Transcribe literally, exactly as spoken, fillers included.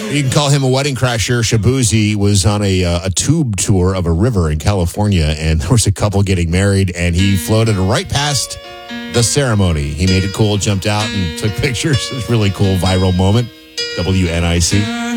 You can call him a wedding crasher. Shabuzi was on a uh, a tube tour of a river in California, and there was a couple getting married, and he floated right past the ceremony. He made it cool, jumped out, and took pictures. It was a really cool viral moment. W N I C.